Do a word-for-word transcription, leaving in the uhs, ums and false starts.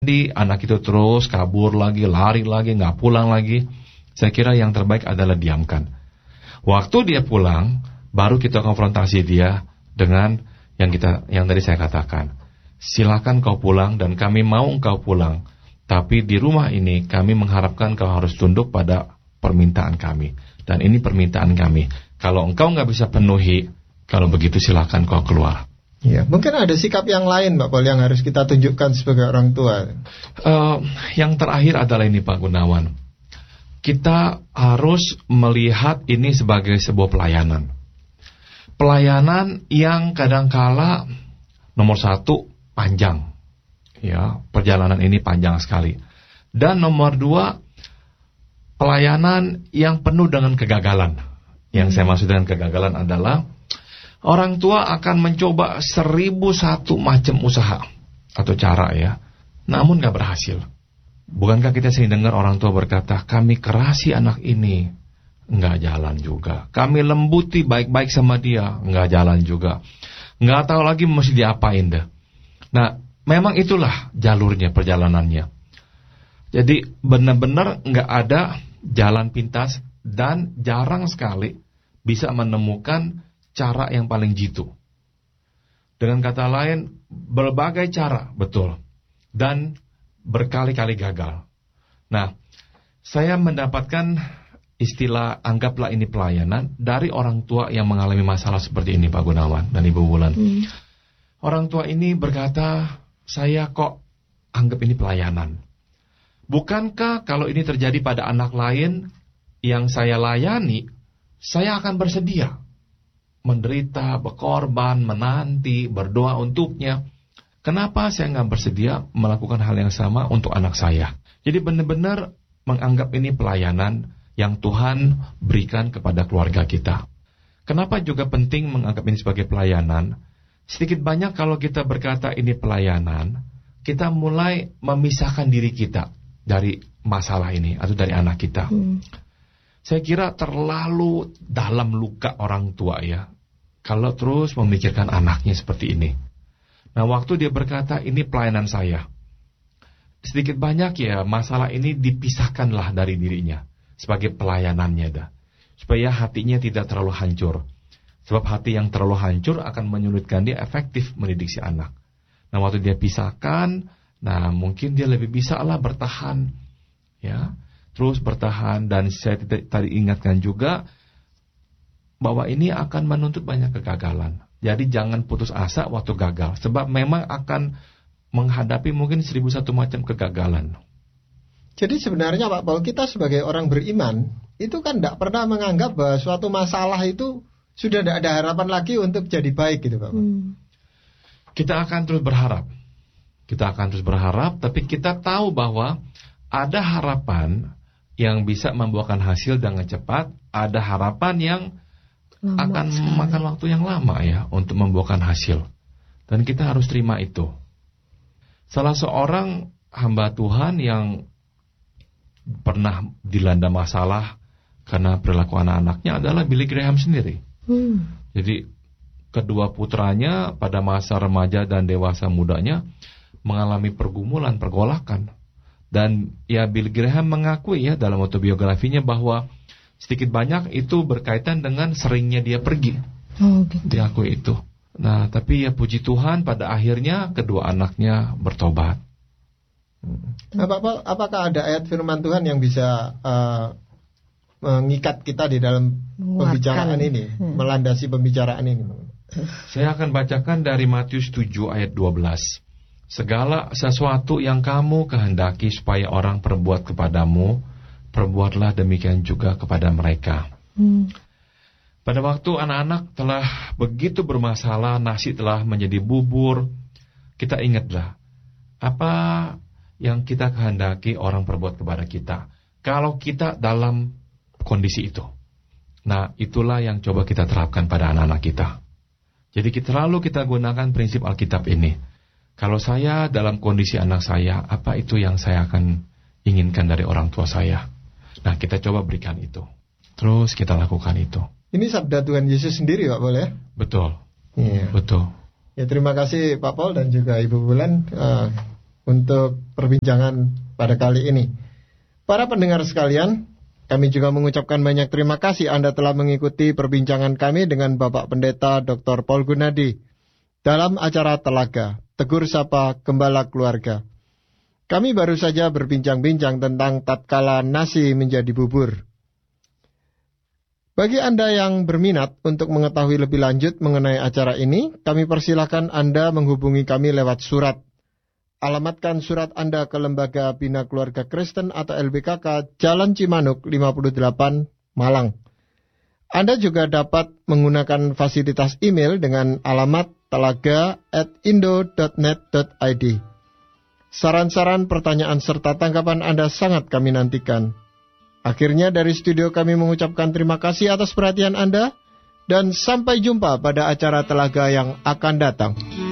Di anak itu terus kabur lagi, lari lagi, nggak pulang lagi. Saya kira yang terbaik adalah diamkan. Waktu dia pulang, baru kita konfrontasi dia dengan yang kita, yang tadi saya katakan. Silakan kau pulang dan kami mau engkau pulang. Tapi di rumah ini kami mengharapkan kau harus tunduk pada permintaan kami. Dan ini permintaan kami. Kalau engkau nggak bisa penuhi, kalau begitu silakan kau keluar. Ya, mungkin ada sikap yang lain, Pak Paul, yang harus kita tunjukkan sebagai orang tua. Uh, yang terakhir adalah ini, Pak Gunawan. Kita harus melihat ini sebagai sebuah pelayanan. Pelayanan yang kadangkala nomor satu panjang, ya, perjalanan ini panjang sekali. Dan nomor dua, pelayanan yang penuh dengan kegagalan. Yang hmm. saya maksud dengan kegagalan adalah orang tua akan mencoba seribu satu macam usaha atau cara, ya, namun gak berhasil. Bukankah kita sering dengar orang tua berkata, kami kerasi anak ini, gak jalan juga. Kami lembuti baik-baik sama dia, gak jalan juga. Gak tahu lagi mesti diapain deh. Nah, memang itulah jalurnya, perjalanannya. Jadi benar-benar gak ada jalan pintas dan jarang sekali bisa menemukan cara yang paling jitu. Dengan kata lain, berbagai cara, betul. Dan berkali-kali gagal. Nah, saya mendapatkan istilah, anggaplah ini pelayanan, dari orang tua yang mengalami masalah seperti ini, Pak Gunawan dan Ibu Wulan. Hmm. Orang tua ini berkata, saya kok anggap ini pelayanan. Bukankah kalau ini terjadi pada anak lain yang saya layani, saya akan bersedia menderita, berkorban, menanti, berdoa untuknya. Kenapa saya nggak bersedia melakukan hal yang sama untuk anak saya? Jadi benar-benar menganggap ini pelayanan yang Tuhan berikan kepada keluarga kita. Kenapa juga penting menganggap ini sebagai pelayanan? Sedikit banyak kalau kita berkata ini pelayanan, kita mulai memisahkan diri kita dari masalah ini atau dari anak kita. Hmm. Saya kira terlalu dalam luka orang tua, ya, kalau terus memikirkan anaknya seperti ini. Nah, waktu dia berkata ini pelayanan saya, sedikit banyak ya masalah ini dipisahkanlah dari dirinya sebagai pelayanannya dah, supaya hatinya tidak terlalu hancur. Sebab hati yang terlalu hancur akan menyulitkan dia efektif mendidik si anak. Nah, waktu dia pisahkan, nah mungkin dia lebih bisa lah bertahan, ya. Terus bertahan, dan saya tadi ingatkan juga bahwa ini akan menuntut banyak kegagalan. Jadi jangan putus asa waktu gagal, sebab memang akan menghadapi mungkin seribu satu macam kegagalan. Jadi sebenarnya Pak Paul, kita sebagai orang beriman itu kan tidak pernah menganggap bahwa suatu masalah itu sudah tidak ada harapan lagi untuk jadi baik gitu, Pak Paul. Hmm. Kita akan terus berharap, kita akan terus berharap, tapi kita tahu bahwa ada harapan yang bisa membuahkan hasil dengan cepat, ada harapan yang lama akan sekali. Memakan waktu yang lama, ya, untuk membuahkan hasil. Dan kita harus terima itu. Salah seorang hamba Tuhan yang pernah dilanda masalah karena perilaku anak-anaknya adalah Billy Graham sendiri. Hmm. Jadi kedua putranya pada masa remaja dan dewasa mudanya mengalami pergumulan, pergolakan. Dan ya Billy Graham mengakui, ya, dalam autobiografinya bahwa sedikit banyak itu berkaitan dengan seringnya dia pergi. Oh, gitu. Diakui itu. Nah, tapi ya puji Tuhan pada akhirnya kedua anaknya bertobat. Nah, Bapak, apakah ada ayat firman Tuhan yang bisa uh, mengikat kita di dalam pembicaraan ini, hmm. melandasi pembicaraan ini? Saya akan bacakan dari Matius tujuh ayat dua belas. Segala sesuatu yang kamu kehendaki supaya orang perbuat kepadamu, perbuatlah demikian juga kepada mereka. Hmm. Pada waktu anak-anak telah begitu bermasalah, nasi telah menjadi bubur, kita ingatlah apa yang kita kehendaki orang perbuat kepada kita. Kalau kita dalam kondisi itu, nah itulah yang coba kita terapkan pada anak-anak kita. Jadi kita selalu kita gunakan prinsip Alkitab ini. Kalau saya dalam kondisi anak saya, apa itu yang saya akan inginkan dari orang tua saya? Nah, kita coba berikan itu. Terus kita lakukan itu. Ini sabda Tuhan Yesus sendiri, Pak Paul, ya? Betul. Iya. Betul. Ya, terima kasih Pak Paul dan juga Ibu Wulan. Uh, untuk perbincangan pada kali ini. Para pendengar sekalian, kami juga mengucapkan banyak terima kasih Anda telah mengikuti perbincangan kami dengan Bapak Pendeta Doktor Paul Gunadi dalam acara Telaga, Tegur Sapa Gembala Keluarga. Kami baru saja berbincang-bincang tentang tatkala nasi menjadi bubur. Bagi Anda yang berminat untuk mengetahui lebih lanjut mengenai acara ini, kami persilakan Anda menghubungi kami lewat surat. Alamatkan surat Anda ke Lembaga Bina Keluarga Kristen atau L B K K, Jalan Cimanuk lima puluh delapan, Malang. Anda juga dapat menggunakan fasilitas email dengan alamat telaga at indo dot net dot i d. Saran-saran, pertanyaan, serta tanggapan Anda sangat kami nantikan. Akhirnya dari studio kami mengucapkan terima kasih atas perhatian Anda dan sampai jumpa pada acara Telaga yang akan datang.